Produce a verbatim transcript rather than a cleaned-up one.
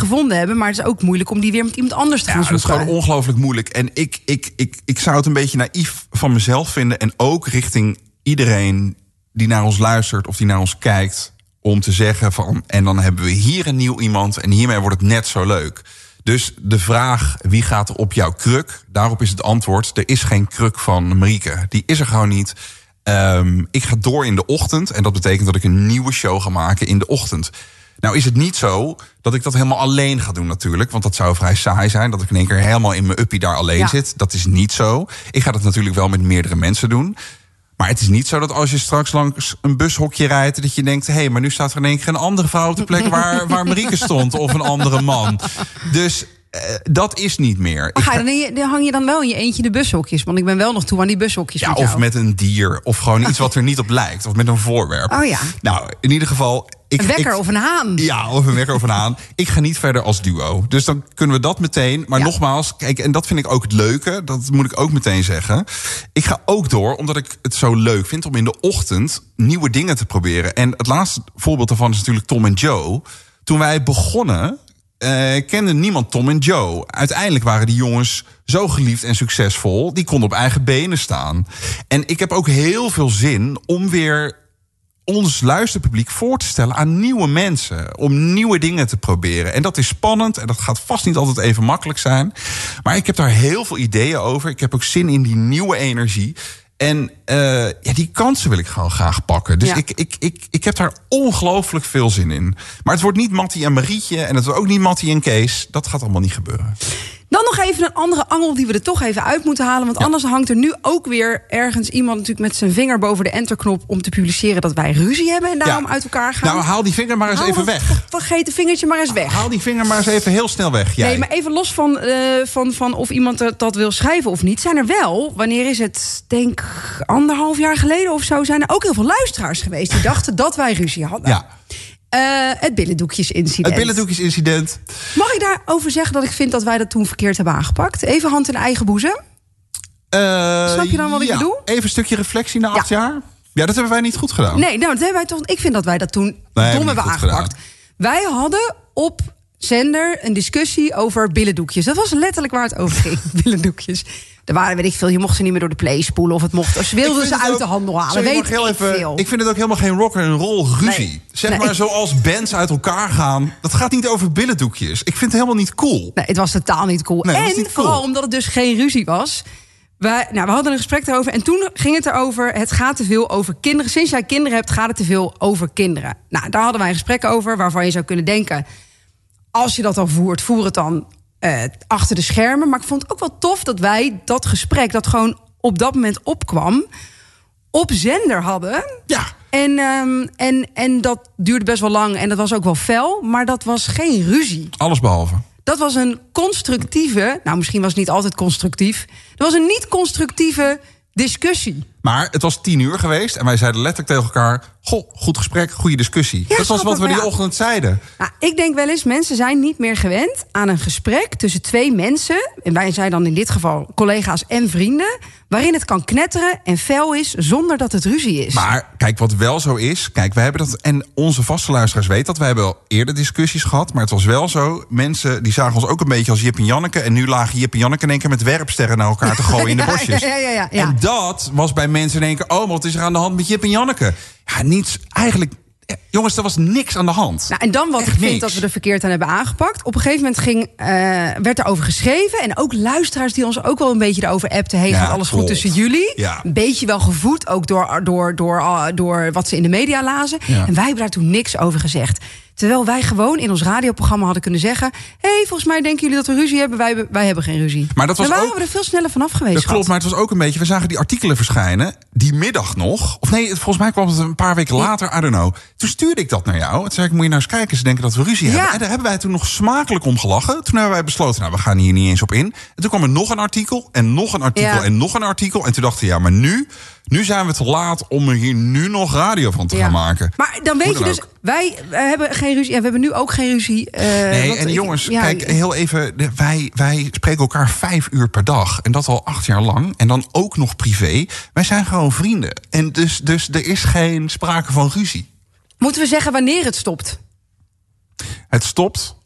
gevonden hebben. Maar het is ook moeilijk om die weer met iemand anders te gaan ja, zoeken. Dat is gewoon ongelooflijk moeilijk. En ik, ik, ik, ik zou het een beetje naïef van mezelf vinden. En ook richting iedereen die naar ons luistert of die naar ons kijkt. Om te zeggen van, en dan hebben we hier een nieuw iemand. En hiermee wordt het net zo leuk. Dus de vraag, wie gaat er op jouw kruk? Daarop is het antwoord, er is geen kruk van Marieke. Die is er gewoon niet. Um, ik ga door in de ochtend. En dat betekent dat ik een nieuwe show ga maken in de ochtend. Nou is het niet zo dat ik dat helemaal alleen ga doen natuurlijk. Want dat zou vrij saai zijn. Dat ik in één keer helemaal in mijn uppie daar alleen ja. zit. Dat is niet zo. Ik ga dat natuurlijk wel met meerdere mensen doen. Maar het is niet zo dat als je straks langs een bushokje rijdt... dat je denkt, hé, hey, maar nu staat er in één keer een andere vrouw op de plek... waar, waar Marieke stond, of een andere man. Dus uh, dat is niet meer. Maar ga je, dan, je, dan hang je dan wel in je eentje de bushokjes? Want ik ben wel nog toe aan die bushokjes. Ja, met of jou. met een dier, of gewoon iets wat er niet op lijkt. Of met een voorwerp. Oh ja. Nou, in ieder geval... Ik, een wekker ik, of een haan. Ja, of een wekker of een haan. Ik ga niet verder als duo. Dus dan kunnen we dat meteen. Maar ja. nogmaals, kijk, en dat vind ik ook het leuke. Dat moet ik ook meteen zeggen. Ik ga ook door, omdat ik het zo leuk vind... om in de ochtend nieuwe dingen te proberen. En het laatste voorbeeld daarvan is natuurlijk Tom en Joe. Toen wij begonnen, uh, kende niemand Tom en Joe. Uiteindelijk waren die jongens zo geliefd en succesvol. Die konden op eigen benen staan. En ik heb ook heel veel zin om weer... ons luisterpubliek voor te stellen aan nieuwe mensen. Om nieuwe dingen te proberen. En dat is spannend en dat gaat vast niet altijd even makkelijk zijn. Maar ik heb daar heel veel ideeën over. Ik heb ook zin in die nieuwe energie. En uh, ja, die kansen wil ik gewoon graag pakken. Dus ja. ik, ik, ik, ik heb daar ongelooflijk veel zin in. Maar het wordt niet Mattie en Marietje. En het wordt ook niet Mattie en Kees. Dat gaat allemaal niet gebeuren. Dan nog even een andere angel die we er toch even uit moeten halen. Want ja. anders hangt er nu ook weer ergens iemand natuurlijk met zijn vinger boven de enterknop... om te publiceren dat wij ruzie hebben en daarom ja. uit elkaar gaan. Nou, haal die vinger maar eens haal even weg. Vergeet het vingertje maar eens weg. Haal die vinger maar eens even heel snel weg. Jij. Nee, maar even los van, uh, van, van of iemand dat wil schrijven of niet. Zijn er wel, wanneer is het, denk anderhalf jaar geleden of zo... zijn er ook heel veel luisteraars geweest die dachten dat wij ruzie hadden. Ja. Uh, het billendoekjesincident. Het billendoekjesincident. Mag ik daarover zeggen dat ik vind dat wij dat toen verkeerd hebben aangepakt? Even hand in eigen boezem. Uh, Snap je dan wat ja. ik bedoel? Even een stukje reflectie na acht ja. jaar. Ja, dat hebben wij niet goed gedaan. Nee, nou, dat hebben wij toch. Ik vind dat wij dat toen nee, dom hebben aangepakt. Gedaan. Wij hadden op zender een discussie over billendoekjes. Dat was letterlijk waar het over ging. Billendoekjes. Er waren, weet ik veel, je mocht ze niet meer door de play spoelen of het mocht. Of ze wilden ze uit ook, de handel halen. Sorry, weet ik even, veel. Ik vind het ook helemaal geen rock and roll ruzie. Nee, zeg nee. maar zoals bands uit elkaar gaan. Dat gaat niet over billendoekjes. Ik vind het helemaal niet cool. Nee, het was totaal niet cool. Nee, en niet vooral cool. omdat het dus geen ruzie was. Wij, nou, we hadden een gesprek erover en toen ging het erover... het gaat te veel over kinderen. Sinds jij kinderen hebt, gaat het te veel over kinderen. Nou, daar hadden wij een gesprek over waarvan je zou kunnen denken... als je dat dan voert, voer het dan uh, achter de schermen. Maar ik vond het ook wel tof dat wij dat gesprek... dat gewoon op dat moment opkwam, op zender hadden. Ja. En, um, en, en dat duurde best wel lang en dat was ook wel fel. Maar dat was geen ruzie. Alles behalve. Dat was een constructieve... nou, misschien was het niet altijd constructief. Dat was een niet-constructieve discussie. Maar het was tien uur geweest en wij zeiden letterlijk tegen elkaar... goh, goed gesprek, goede discussie. Ja, dat was wat we die ja. ochtend zeiden. Nou, ik denk wel eens, mensen zijn niet meer gewend aan een gesprek tussen twee mensen... en wij zijn dan in dit geval collega's en vrienden... waarin het kan knetteren en fel is zonder dat het ruzie is. Maar kijk, wat wel zo is... kijk, wij hebben dat, en onze vaste luisteraars weten dat... wij hebben wel eerder discussies gehad, maar het was wel zo... mensen die zagen ons ook een beetje als Jip en Janneke... en nu lagen Jip en Janneke in één keer met werpsterren naar elkaar te gooien in de bosjes. Ja, ja, ja, ja, ja. En dat was bij mensen in één keer... oh, wat is er aan de hand met Jip en Janneke? Ja, niets, eigenlijk... Jongens, er was niks aan de hand. Nou, en dan wat Echt ik vind niks. dat we er verkeerd aan hebben aangepakt. Op een gegeven moment ging, uh, werd er over geschreven. En ook luisteraars die ons ook wel een beetje erover appten. Hey, Ja, gaat alles klopt. goed tussen jullie? Ja. Een beetje wel gevoed, ook door, door, door, uh, door wat ze in de media lazen. Ja. En wij hebben daar toen niks over gezegd. Terwijl wij gewoon in ons radioprogramma hadden kunnen zeggen... hé, hey, volgens mij denken jullie dat we ruzie hebben. Wij, wij hebben geen ruzie. Maar dat was en wij ook, waren er veel sneller vanaf geweest. Dat klopt, maar het was ook een beetje... we zagen die artikelen verschijnen, die middag nog. Of nee, volgens mij kwam het een paar weken later, I don't know. Toen stuurde ik dat naar jou. Toen zei ik, moet je nou eens kijken, ze denken dat we ruzie Ja. hebben. En daar hebben wij toen nog smakelijk om gelachen. Toen hebben wij besloten, nou, we gaan hier niet eens op in. En toen kwam er nog een artikel, en nog een artikel, Ja. en nog een artikel. En toen dachten we, ja, maar nu... Nu zijn we te laat om er hier nu nog radio van te Ja. gaan maken. Maar dan weet Hoe je dan dus, ook. wij, wij hebben geen ruzie. En we hebben nu ook geen ruzie. Uh, Nee, want en ik- jongens, ja, kijk, heel even. de- Wij, wij spreken elkaar vijf uur per dag. En dat al acht jaar lang. En dan ook nog privé. Wij zijn gewoon vrienden. En dus, dus er is geen sprake van ruzie. Moeten we zeggen wanneer het stopt? Het stopt